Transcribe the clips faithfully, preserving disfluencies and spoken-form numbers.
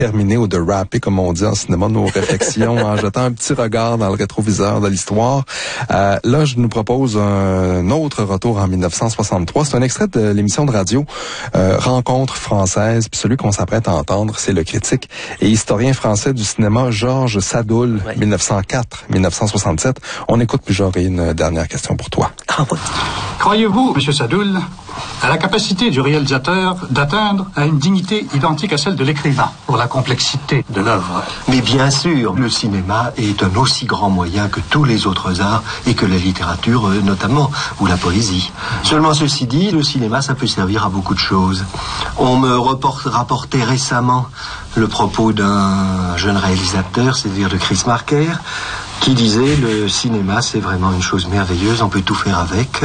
terminer ou de rapper, comme on dit en cinéma, nos réflexions en jetant un petit regard dans le rétroviseur de l'histoire. Euh, là, je nous propose un autre retour en dix-neuf cent soixante-trois. C'est un extrait de l'émission de radio euh, Rencontre française. Puis celui qu'on s'apprête à entendre, c'est le critique et historien français du cinéma Georges Sadoul, oui. dix-neuf cent quatre à dix-neuf cent soixante-sept. On écoute, puis j'aurai une dernière question pour toi. Ah oui. Croyez-vous, Monsieur Sadoul, à la capacité du réalisateur d'atteindre à une dignité identique à celle de l'écrivain pour la complexité de l'œuvre? Mais bien sûr, le cinéma est un aussi grand moyen que tous les autres arts et que la littérature notamment, ou la poésie. Seulement ceci dit, le cinéma, ça peut servir à beaucoup de choses. On me reporte, rapportait récemment le propos d'un jeune réalisateur, c'est-à-dire de Chris Marker, qui disait le cinéma c'est vraiment une chose merveilleuse, on peut tout faire avec.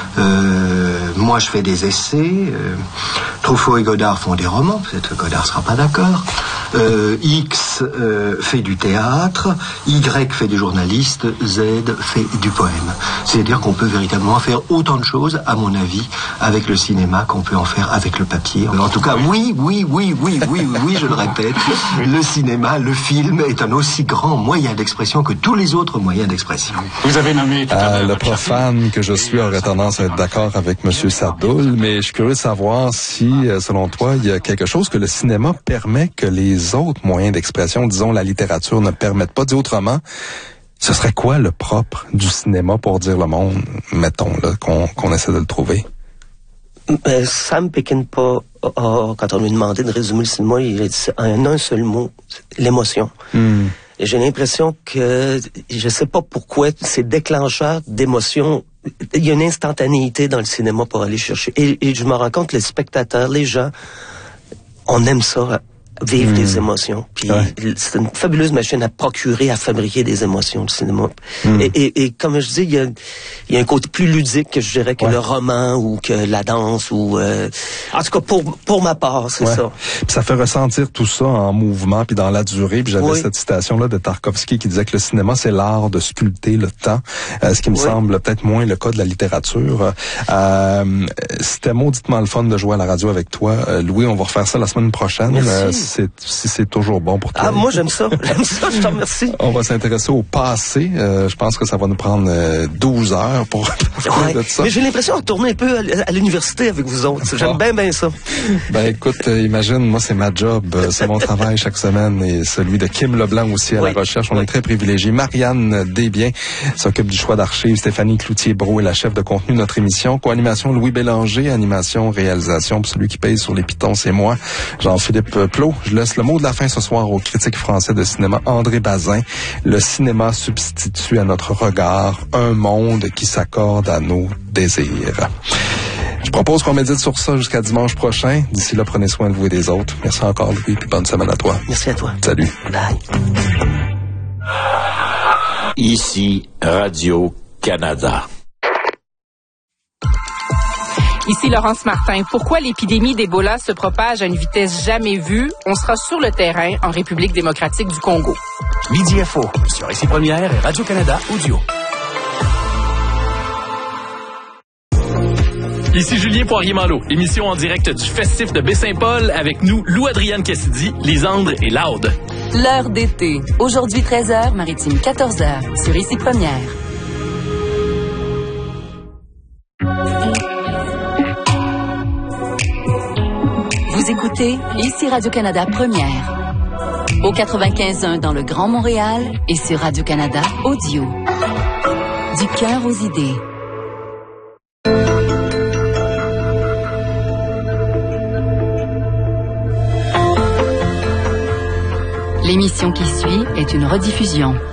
Euh, moi je fais des essais, euh, Truffaut et Godard font des romans, peut-être que Godard sera pas d'accord. Euh, X euh, fait du théâtre, Y fait du journaliste, Z fait du poème. C'est-à-dire qu'on peut véritablement faire autant de choses, à mon avis, avec le cinéma qu'on peut en faire avec le papier. En tout cas, oui, oui, oui, oui, oui, oui, oui, je le répète, le cinéma, le film est un aussi grand moyen d'expression que tous les autres moyens d'expression. Vous avez nommé tout à euh, le profane que je suis aurait tendance à être d'accord avec M. Sadoul, mais je suis curieux de savoir si, selon toi, il y a quelque chose que le cinéma permet que les autres moyens d'expression, disons la littérature, ne permettent pas. Dit autrement, ce serait quoi le propre du cinéma pour dire le monde, mettons, là, qu'on, qu'on essaie de le trouver? Ben, Sam Peckinpah, oh, quand on lui demandait de résumer le cinéma, il a dit en un seul mot, l'émotion. Mm. Et j'ai l'impression que, je sais pas pourquoi, ces déclencheurs d'émotions, il y a une instantanéité dans le cinéma pour aller chercher. Et, et je me rends compte, les spectateurs, les gens, on aime ça, vivre mmh. des émotions. Puis ouais. c'est une fabuleuse machine à procurer, à fabriquer des émotions, le cinéma. Mmh. Et, et, et comme je dis, il y a, il y a un côté plus ludique que je dirais que ouais. le roman ou que la danse ou euh, en tout cas pour pour ma part, c'est ouais. ça. Puis ça fait ressentir tout ça en mouvement puis dans la durée. Puis j'avais oui. cette citation là de Tarkovsky qui disait que le cinéma c'est l'art de sculpter le temps, euh, ce qui me oui. semble peut-être moins le cas de la littérature. Euh, c'était mauditement le fun de jouer à la radio avec toi, euh, Louis. On va refaire ça la semaine prochaine. Merci. Euh, C'est, si c'est toujours bon pour toi. Ah, moi, j'aime ça. J'aime ça, je te remercie. On va s'intéresser au passé. Euh, je pense que ça va nous prendre euh, douze heures pour parler ouais. de ça. Mais j'ai l'impression de retourner un peu à, à l'université avec vous autres. J'aime bien, bien ça. Ben, écoute, euh, imagine, moi, c'est ma job. Euh, c'est mon travail chaque semaine et celui de Kim Leblanc aussi à oui. la recherche. On oui. est très privilégiés. Marianne Desbiens s'occupe du choix d'archives. Stéphanie Cloutier-Brault est la chef de contenu de notre émission. Co-animation Louis Bélanger. Animation, réalisation. Puis celui qui paye sur les pitons, c'est moi, Jean-Philippe Plot. Je laisse le mot de la fin ce soir au critique français de cinéma André Bazin. Le cinéma substitue à notre regard un monde qui s'accorde à nos désirs. Je propose qu'on médite sur ça jusqu'à dimanche prochain. D'ici là, prenez soin de vous et des autres. Merci encore, Louis, puis bonne semaine à toi. Merci à toi. Salut. Bye. Ici, Radio-Canada. Ici Laurence Martin. Pourquoi l'épidémie d'Ebola se propage à une vitesse jamais vue? On sera sur le terrain en République démocratique du Congo. Midi Info sur Ici Première et Radio-Canada Audio. Ici Julien Poirier-Malo, émission en direct du Festif de Baie-Saint-Paul avec nous, Lou-Adrienne Cassidy, Lisandre et Laude. L'heure d'été. Aujourd'hui treize heures, maritime quatorze heures, sur Ici Première. Vous écoutez Ici Radio-Canada Première. Au quatre-vingt-quinze point un dans le Grand Montréal et sur Radio-Canada Audio. Du cœur aux idées. L'émission qui suit est une rediffusion.